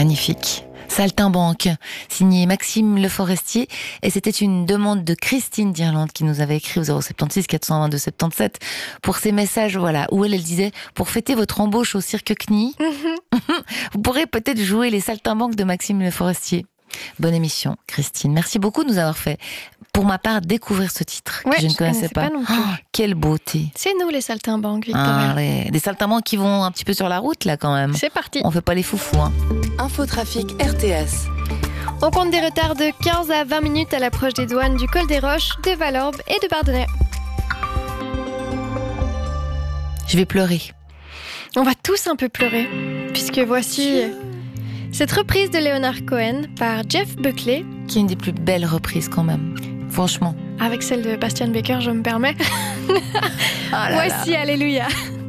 Magnifique. Saltimbanque, signé Maxime Le Forestier, et c'était une demande de Christine d'Irlande qui nous avait écrit au 076 422 77 pour ces messages, voilà, où elle disait, pour fêter votre embauche au Cirque CNI, vous pourrez peut-être jouer les Saltimbanques de Maxime Le Forestier. Bonne émission, Christine. Merci beaucoup de nous avoir fait, pour ma part, découvrir ce titre que je ne connaissais pas. Non plus. Quelle beauté. C'est nous les Saltimbanques, Victoria. Des Saltimbanques qui vont un petit peu sur la route, là, quand même. C'est parti. On fait pas les foufous, hein. Infotrafic RTS. On compte des retards de 15 à 20 minutes à l'approche des douanes du Col des Roches, de Valorbe et de Bardonnay. Je vais pleurer. On va tous un peu pleurer, puisque voici cette reprise de Leonard Cohen par Jeff Buckley. Qui est une des plus belles reprises, quand même. Franchement. Avec celle de Bastian Baker, je me permets. Oh là Voici là. Alléluia.